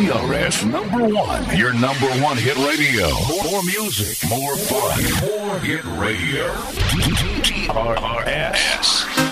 TRS number one. Your number one hit radio. More music, more fun, more hit radio. TRS.